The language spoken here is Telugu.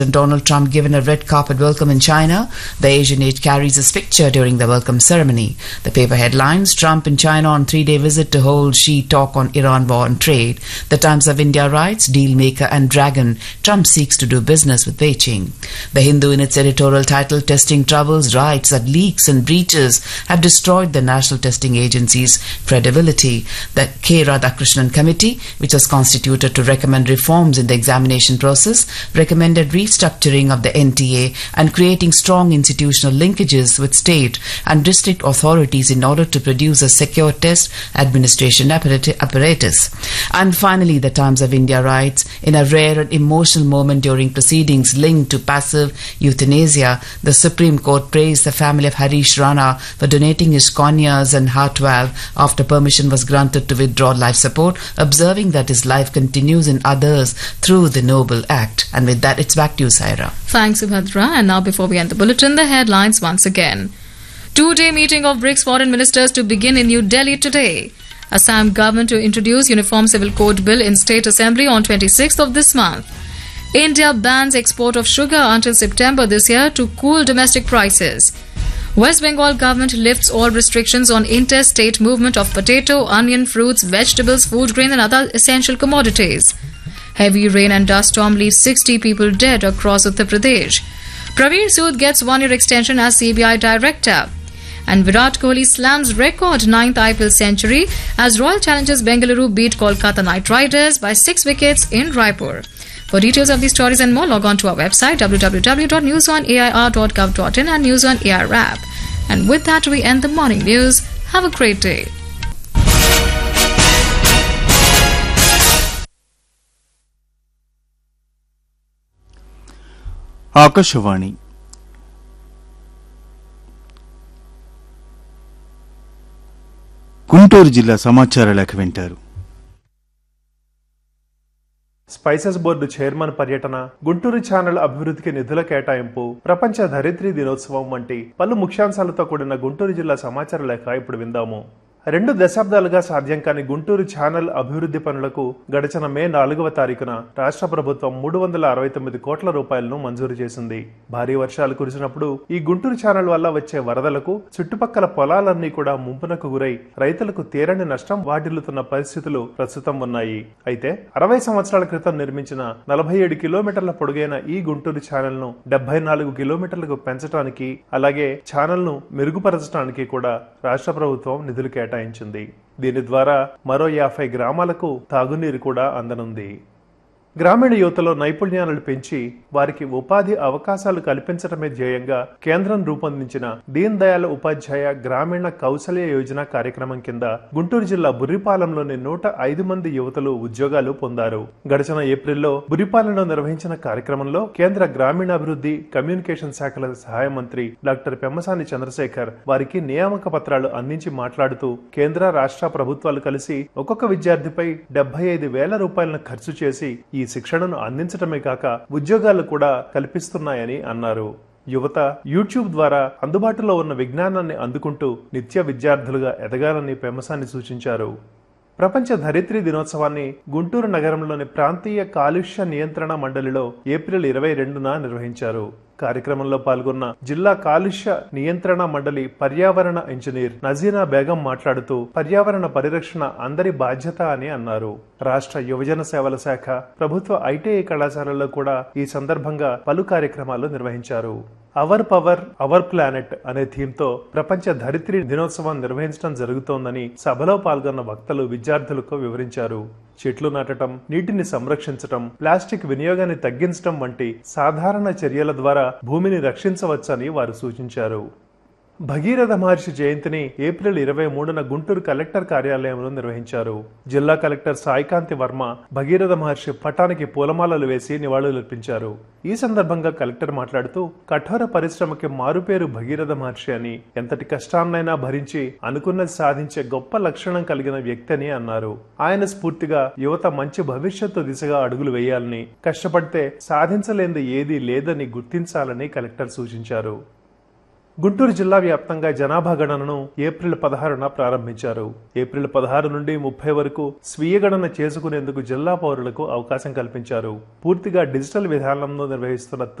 Donald Trump given a red carpet welcome in China. The Asian Age carries his picture during the welcome ceremony. The paper headlines: Trump in China on 3-day visit to hold Xi talk on Iran war and trade. The Times of India writes: deal maker and dragon, Trump seeks to do business with Beijing. The Hindu in its editorial title Testing Troubles writes that leaks and breaches have destroyed the National Testing Agency's credibility. The K. Radhakrishnan Committee, which was constituted to recommend reforms in the examination process, recommended restructuring of the NTA and creating strong institutional linkages with state and district authorities in order to produce a secure test administration apparatus. And finally, the Times of India writes, in a rare and emotional moment during proceedings linked to passive euthanasia, the Supreme Court praised the family of Harish Rana for donating his corneas and heart valve after permission was granted to withdraw life support, observing that his life continues in others through the noble act. And with that, it's back to you, Saira. Thanks, Subhadra. And now, before we end the bulletin, the headlines once again. Two-day meeting of BRICS foreign ministers to begin in New Delhi today. Assam government to introduce Uniform Civil Code Bill in State Assembly on 26th of this month. India bans export of sugar until September this year to cool domestic prices. West Bengal government lifts all restrictions on interstate movement of potato, onion, fruits, vegetables, food grain and other essential commodities. Heavy rain and dust storm leaves 60 people dead across Uttar Pradesh. Praveer Sood gets 1-year extension as CBI director. And Virat Kohli slams record 9th IPL century as Royal Challengers Bengaluru beat Kolkata Knight Riders by 6 wickets in Raipur. For details of these stories and more, log on to our website www.newsonair.gov.in and News on Air app. And with that, we end the morning news. Have a great day. Akashvani Guntur జిల్లా సమాచార లేఖ వింటారు. స్పైసెస్ బోర్డు చైర్మన్ పర్యటన, గుంటూరు ఛానల్ అభివృద్ధికి నిధుల కేటాయింపు, ప్రపంచ ధరిత్రీ దినోత్సవం వంటి పలు ముఖ్యాంశాలతో కూడిన గుంటూరు జిల్లా సమాచార లేఖ ఇప్పుడు విందాము. 2 దశాబ్దాలుగా సాధ్యం కాని గుంటూరు ఛానల్ అభివృద్ధి పనులకు గడిచిన మే 4వ తారీఖున రాష్ట్ర ప్రభుత్వం 369 కోట్ల రూపాయలను మంజూరు చేసింది. భారీ వర్షాలు కురిసినప్పుడు ఈ గుంటూరు ఛానల్ వల్ల వచ్చే వరదలకు చుట్టుపక్కల పొలాలన్నీ కూడా ముంపునకు గురై రైతులకు తీరని నష్టం వాటిల్లుతున్న పరిస్థితులు ప్రస్తుతం ఉన్నాయి. అయితే 60 సంవత్సరాల క్రితం నిర్మించిన 47 కిలోమీటర్ల పొడుగైన ఈ గుంటూరు ఛానల్ ను 74 కిలోమీటర్లకు పెంచడానికి, అలాగే ఛానల్ ను మెరుగుపరచడానికి కూడా రాష్ట్ర ప్రభుత్వం నిధులు కేటాయించింది. దీని ద్వారా మరో 50 గ్రామాలకు తాగునీరు కూడా అందనుంది. గ్రామీణ యువతలో నైపుణ్యాలను పెంచి వారికి ఉపాధి అవకాశాలు కల్పించడమే ధ్యేయంగా కేంద్రం రూపొందించిన దీన్ దయాళ్ ఉపాధ్యాయ గ్రామీణ కౌశల్య యోజన కార్యక్రమం కింద గుంటూరు జిల్లా బుర్రిపాలెంలోని 105 మంది యువతులు ఉద్యోగాలు పొందారు. గడిచిన ఏప్రిల్లో బుర్రిపాలెంలో నిర్వహించిన కార్యక్రమంలో కేంద్ర గ్రామీణాభివృద్ధి కమ్యూనికేషన్ శాఖల సహాయ మంత్రి డాక్టర్ పెమ్మసాని చంద్రశేఖర్ వారికి నియామక పత్రాలు అందించి మాట్లాడుతూ, కేంద్ర రాష్ట్ర ప్రభుత్వాలు కలిసి ఒక్కొక్క విద్యార్థిపై 75,000 రూపాయలను ఖర్చు చేసి ఈ శిక్షణను అందించడమే కాక ఉద్యోగాలు కూడా కల్పిస్తున్నాయని అన్నారు. యువత యూట్యూబ్ ద్వారా అందుబాటులో ఉన్న విజ్ఞానాన్ని అందుకుంటూ నిత్య విద్యార్థులుగా ఎదగాలని పెమ్మసాని సూచించారు. ప్రపంచ ధరిత్రీ దినోత్సవాన్ని గుంటూరు నగరంలోని ప్రాంతీయ కాలుష్య నియంత్రణ మండలిలో ఏప్రిల్ 22న నిర్వహించారు. కార్యక్రమంలో పాల్గొన్న జిల్లా కాలుష్య నియంత్రణ మండలి పర్యావరణ ఇంజనీర్ నజీనా బేగం మాట్లాడుతూ, పర్యావరణ పరిరక్షణ అందరి బాధ్యత అని అన్నారు. రాష్ట్ర యువజన సేవల శాఖ, ప్రభుత్వ ఐటీఐ కళాశాలల్లో కూడా ఈ సందర్భంగా పలు కార్యక్రమాలు నిర్వహించారు. అవర్ పవర్ అవర్ ప్లానెట్ అనే థీమ్తో ప్రపంచ ధరిత్రీ దినోత్సవం నిర్వహించడం జరుగుతోందని సభలో పాల్గొన్న వక్తలు విద్యార్థులకు వివరించారు. చెట్లు నాటడం, నీటిని సంరక్షించటం, ప్లాస్టిక్ వినియోగాన్ని తగ్గించడం వంటి సాధారణ చర్యల ద్వారా భూమిని రక్షించవచ్చని వారు సూచించారు. భగీరథ మహర్షి జయంతిని ఏప్రిల్ 23న గుంటూరు కలెక్టర్ కార్యాలయంలో నిర్వహించారు. జిల్లా కలెక్టర్ సాయికాంతి వర్మ భగీరథ మహర్షి పటానికి పూలమాలలు వేసి నివాళులర్పించారు. ఈ సందర్భంగా కలెక్టర్ మాట్లాడుతూ, కఠోర పరిశ్రమకి మారుపేరు భగీరథ మహర్షి అని, ఎంతటి కష్టాన్నైనా భరించి అనుకున్నది సాధించే గొప్ప లక్షణం కలిగిన వ్యక్తి అని అన్నారు. ఆయన స్ఫూర్తిగా యువత మంచి భవిష్యత్తు దిశగా అడుగులు వేయాలని, కష్టపడితే సాధించలేనిది ఏదీ లేదని గుర్తించాలని కలెక్టర్ సూచించారు. గుంటూరు జిల్లా వ్యాప్తంగా జనాభా గణనను ఏప్రిల్ 16న ప్రారంభించారు. ఏప్రిల్ 16 నుండి 30 వరకు స్వీయ గణన చేసుకునేందుకు జిల్లా పౌరులకు అవకాశం కల్పించారు. పూర్తిగా డిజిటల్ విధానంలో నిర్వహిస్తున్న